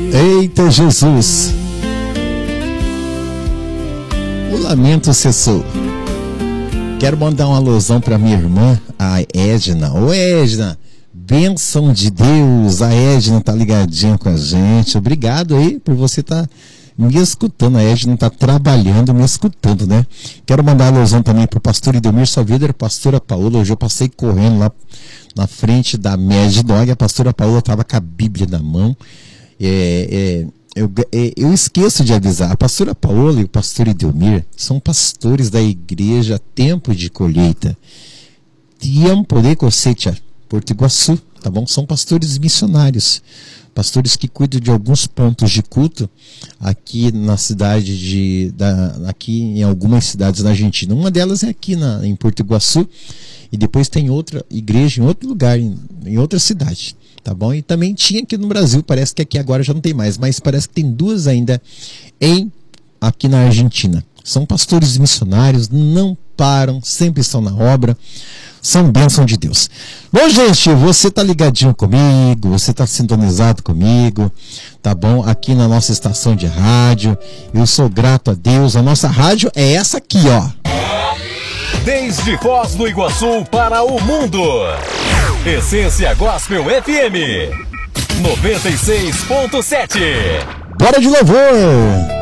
Eita Jesus! O lamento cessou. Quero mandar uma alusão para minha irmã, a Edna. Ô Edna, bênção de Deus. A Edna tá ligadinha com a gente. Obrigado aí por você estar me escutando. A Edna tá trabalhando, me escutando, né? Quero mandar alusão também pro pastor Idelmir Salvador, pastora Paola. Hoje eu passei correndo lá na frente da Mad Dog. A pastora Paola tava com a Bíblia na mão. Eu esqueço de avisar, a pastora Paola e o pastor Idelmir são pastores da igreja Tempo de Colheita, Tempo de Cosecha, Porto Iguaçu, tá bom? São pastores missionários, pastores que cuidam de alguns pontos de culto aqui na cidade aqui em algumas cidades da Argentina. Uma delas é aqui em Porto Iguaçu, e depois tem outra igreja em outro lugar, em outra cidade. Tá bom? E também tinha aqui no Brasil, parece que aqui agora já não tem mais, mas parece que tem duas ainda aqui na Argentina. São pastores missionários, não param, sempre estão na obra, são bênção de Deus. Bom, gente, você tá ligadinho comigo, você tá sintonizado comigo, tá bom? Aqui na nossa estação de rádio, eu sou grato a Deus, a nossa rádio é essa aqui, ó. Desde Foz do Iguaçu para o mundo. Essência Gospel FM 96.7. Bora de louvor!